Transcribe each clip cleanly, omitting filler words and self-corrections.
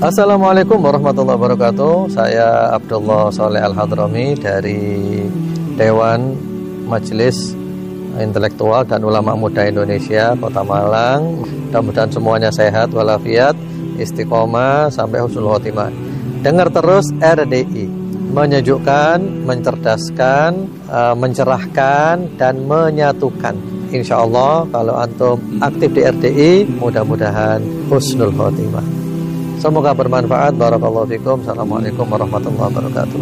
Assalamualaikum warahmatullahi wabarakatuh. Saya Abdullah Saleh Al-Hadrami dari Dewan Majelis Intelektual dan Ulama Muda Indonesia Kota Malang. Mudah-mudahan semuanya sehat walafiat, istiqomah sampai husnul khotimah. Dengar terus RDI, menyejukkan, mencerdaskan, mencerahkan dan menyatukan. Insya Allah kalau antum aktif di RDI, mudah-mudahan husnul khotimah. Semoga bermanfaat. Barakallahu fikum. Assalamualaikum warahmatullahi wabarakatuh.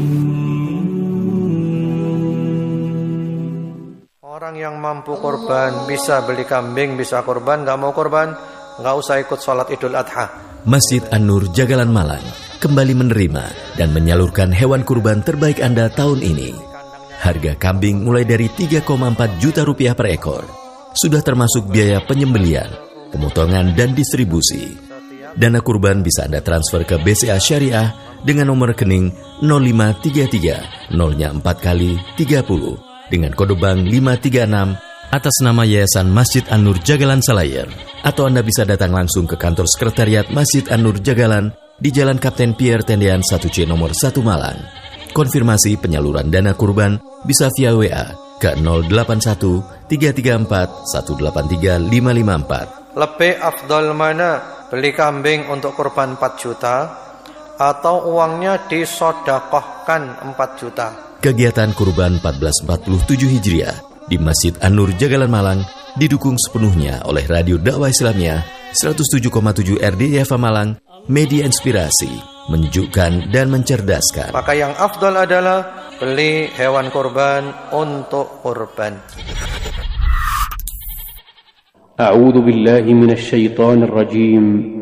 Orang yang mampu korban, bisa beli kambing, bisa korban. Gak mau korban, gak usah ikut sholat Idul Adha. Masjid An-Nur Jagalan Malang kembali menerima dan menyalurkan hewan kurban terbaik Anda tahun ini. Harga kambing mulai dari 3,4 juta rupiah per ekor. Sudah termasuk biaya penyembelian, pemotongan dan distribusi. Dana kurban bisa Anda transfer ke BCA Syariah dengan nomor rekening 0533 0-nya 4 kali 30 dengan kode bank 536 atas nama Yayasan Masjid An-Nur Jagalan Salayer. Atau Anda bisa datang langsung ke kantor sekretariat Masjid An-Nur Jagalan di Jalan Kapten Pierre Tendean 1C nomor 1 Malang. Konfirmasi penyaluran dana kurban bisa via WA ke 081 334 183 554. Lebih afdal mana? Beli kambing untuk kurban 4 juta atau uangnya disodakohkan 4 juta. Kegiatan kurban 1447 Hijriah di Masjid An-Nur Jagalan Malang didukung sepenuhnya oleh Radio Dakwah Islamiyah 107,7 RDIFA Malang, media inspirasi, menyejukkan dan mencerdaskan. Maka yang afdal adalah beli hewan kurban untuk kurban. A'udzu billahi minasy syaithanir rajim.